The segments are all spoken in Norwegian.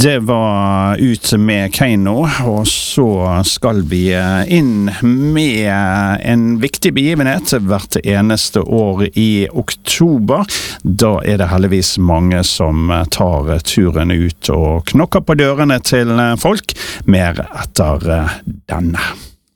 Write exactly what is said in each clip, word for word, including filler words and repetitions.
Det var ut med Keiino, og så skal vi inn med en viktig begivenhet hvert eneste år i oktober. Da er det heldigvis mange som tar turen ut og knokker på dørene til folk, mer etter denne.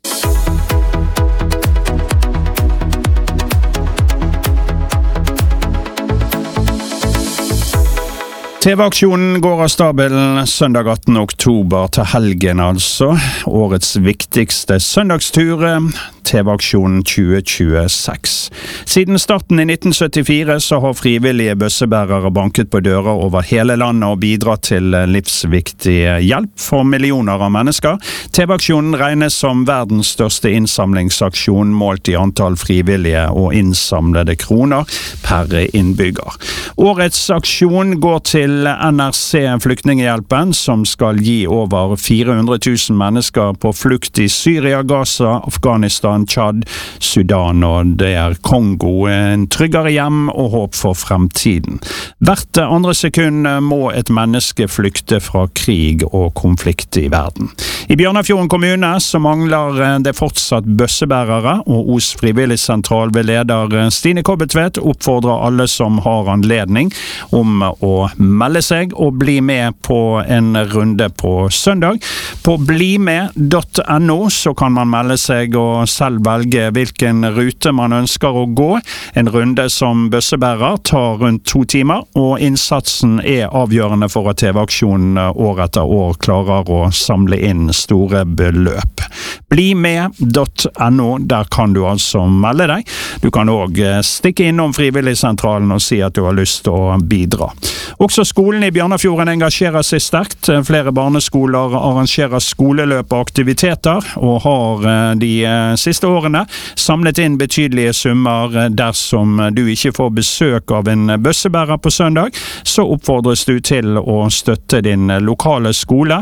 T V-aksjonen går av stabelen søndag attende oktober til helgen altså. Årets viktigste søndagstur, T V-aksjonen tjue tjueseks. Siden starten i nitten syttifire så har frivillige bøssebærere banket på dører over hele landet og bidratt til livsviktig hjelp for millioner av mennesker. T V-aksjonen regnes som verdens største innsamlingsaksjon målt i antall frivillige og innsamlede kroner per innbygger. Årets aksjon går til N R C Flyktninghjelpen, som skal gi over fire hundre tusen mennesker på flukt i Syria, Gaza, Afghanistan, Chad, Sudan og det er Kongo en tryggere hjem og håp for fremtiden. Hvert andre sekund må et menneske flykte fra krig og konflikt i verden. I Bjørnafjorden kommune så mangler det fortsatt bøssebærere, og Os Frivilligsentral ved leder Stine Kobbetvedt oppfordrer alle som har anledning om å melde seg og bli med på en runde på søndag. På blimed punktum no så kan man melde seg og selv velge hvilken rute man ønsker å gå. En runde som bøssebærer tar rundt to timer, og innsatsen er avgjørende for at T V-aksjonen år etter år klarer å samle inn store beløp. blimed punktum no, der kan du altså melde deg. Du kan også stikke innom Frivilligsentralen og si at du har lyst til å bidra. Også skolen i Bjørnafjorden engasjerer seg sterkt. Flere barneskoler arrangerer skoleløp og aktiviteter, og har de siste årene samlet inn betydelige summer. Dersom du ikke får besøk av en bøssebærer på søndag, så oppfordres du til å støtte din lokale skole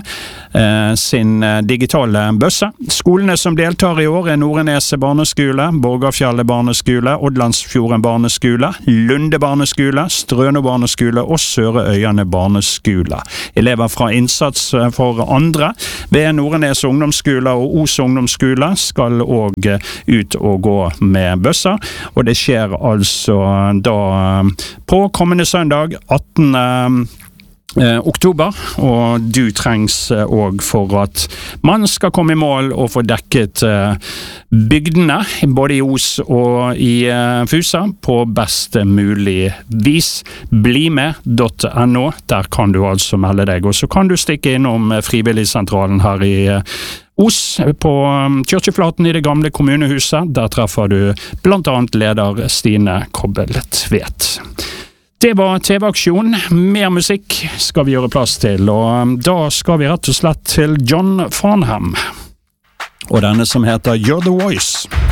sin digitale bøsse. Skolene som deltar i år er Noreneset barneskole, Borgarfjellet barneskole, Odlandsfjorden barneskole, Lunde barneskole, Strøno barneskole og Sørøyane barneskole. Elever fra innsats for andre ved Norenes ungdomsskole og Os ungdomsskole skal også ut og gå med bøsser, og det skjer altså da på kommende søndag attende oktober, og du trengs også for at man skal komme i mål og få dekket bygdene, både i Os og i Fusa, på best mulig vis. blimed punktum no, der kan du altså melde deg, og så kan du stikke innom Frivilligsentralen her i Os, på Kirkeflaten i det gamle kommunehuset. Der treffer du blant annet leder Stine Kobbetvedt. Det var T V-aksjon. Mer musikk skal vi gjøre plass til, og da skal vi rett og slett til John Farnham, og denne som heter You're the Voice.